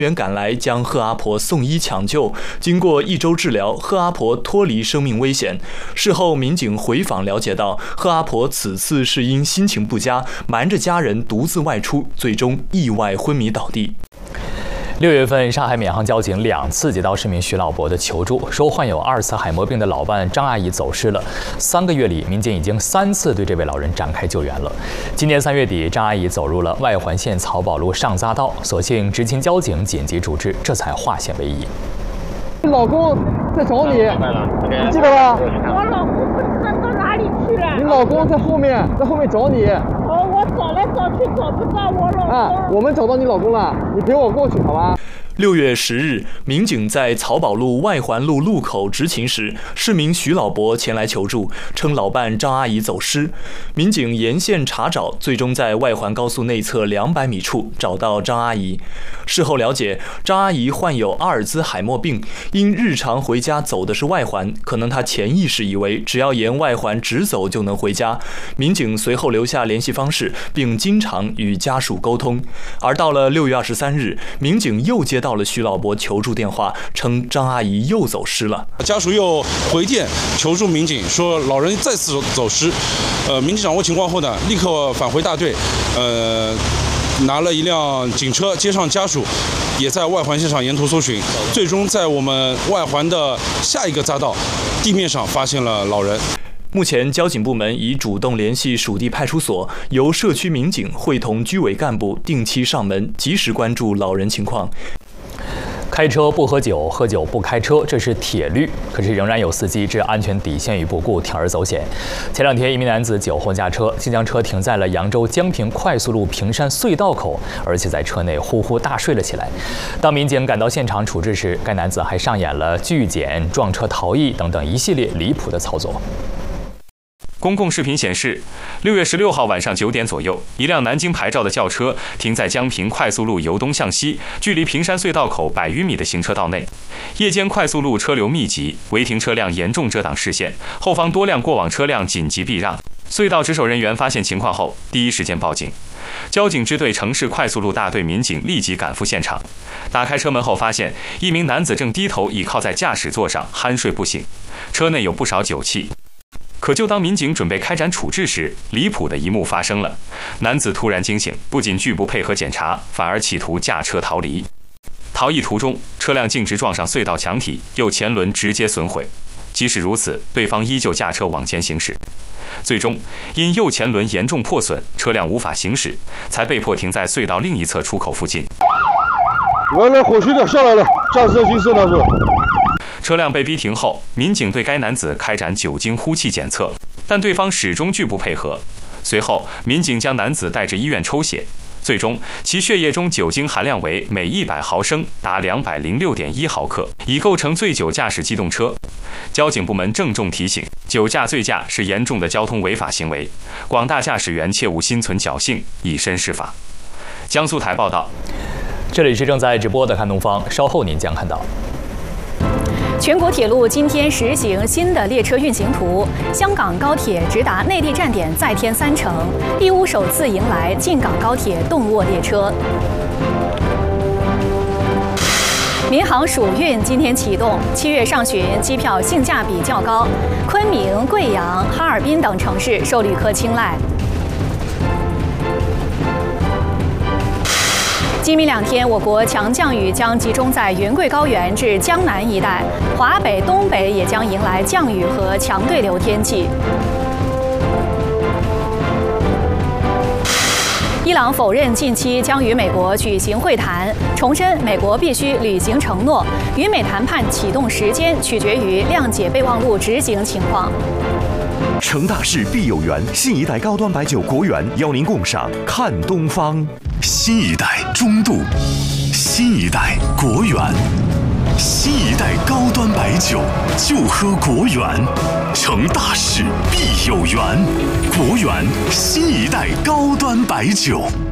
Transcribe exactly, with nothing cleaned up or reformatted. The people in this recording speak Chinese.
员赶来将贺阿婆送医抢救，经过一周治疗，贺阿婆脱离生命危险。事后，民警回访了解到，贺阿婆此次是因心情不佳，瞒着家人独自外出，最终意外昏迷倒地。 六月份，上海闵行交警两次接到市民徐老伯的求助，说患有阿尔茨海默病的老伴张阿姨走失了。三个月里，民警已经三次对这位老人展开救援了。今年三月底，张阿姨走入了外环线漕宝路上匝道，所幸执勤交警紧急处置，这才化险为夷。 你老公在找你，你记得吧？ 我老公不知道到哪里去了。 你老公在后面，在后面找你。 哦，我找来找去找不到我老公。 啊，我们找到你老公了，你陪我过去好吧？ 六月十日，民警在漕宝路外环路路口执勤时，市民徐老伯前来求助，称老伴张阿姨走失。民警沿线查找，最终在外环高速内侧两百米处找到张阿姨。事后了解，张阿姨患有阿尔兹海默病，因日常回家走的是外环，可能她潜意识以为只要沿外环直走就能回家。民警随后留下联系方式，并经常与家属沟通。而到了六月二十三日，民警又接到了徐老伯求助电话，称张阿姨又走失了。 家属又回电求助民警，说老人再次走失。呃，民警掌握情况后呢，立刻返回大队，呃，拿了一辆警车接上家属，也在外环线上沿途搜寻，最终在我们外环的下一个匝道地面上发现了老人。 目前，交警部门已主动联系属地派出所，由社区民警会同居委干部定期上门，及时关注老人情况。 开车不喝酒，喝酒不开车，这是铁律。可是仍然有司机置安全底线于不顾，铤而走险。前两天，一名男子酒后驾车，竟将车停在了扬州江平快速路平山隧道口，而且在车内呼呼大睡了起来。当民警赶到现场处置时，该男子还上演了拒检、撞车逃逸等等一系列离谱的操作。 公共视频显示，六月十六号晚上九点左右，一辆南京牌照的轿车停在江平快速路由东向西，距离平山隧道口百余米的行车道内。夜间快速路车流密集，违停车辆严重遮挡视线，后方多辆过往车辆紧急避让。隧道值守人员发现情况后，第一时间报警。交警支队城市快速路大队民警立即赶赴现场，打开车门后发现一名男子正低头倚靠在驾驶座上酣睡不醒，车内有不少酒气。可就当民警准备开展处置时，离谱的一幕发生了。男子突然惊醒，不仅拒不配合检查，反而企图驾车逃离。逃逸途中，车辆径直撞上隧道墙体，右前轮直接损毁。即使如此，对方依旧驾车往前行驶。最终，因右前轮严重破损，车辆无法行驶，才被迫停在隧道另一侧出口附近。 来来，火速点下来了，驾驶进色大哥。 车辆被逼停后，民警对该男子开展酒精呼气检测，但对方始终拒不配合。随后，民警将男子带至医院抽血，最终其血液中酒精含量为每一百毫升达两百零六点一毫克，已构成醉酒驾驶机动车。交警部门郑重提醒：酒驾醉驾是严重的交通违法行为，广大驾驶员切勿心存侥幸，以身试法。江苏台报道。 这里是正在直播的看东方，稍后您将看到。 全国铁路今天实行新的列车运行图，香港高铁直达内地站点再添三程，义乌首次迎来进港高铁动卧列车。民航暑运今天启动，七月上旬机票性价比较高，昆明、贵阳、哈尔滨等城市受旅客青睐。今明两天，我国强降雨将集中在云贵高原至江南一带，华北、东北也将迎来降雨和强对流天气。伊朗否认近期将与美国举行会谈，重申美国必须履行承诺，与美谈判启动时间取决于谅解备忘录执行情况。 成大事必有缘，新一代高端白酒国源邀您共赏看东方。新一代中度，新一代国源，新一代高端白酒就喝国源。成大事必有缘，国源新一代高端白酒。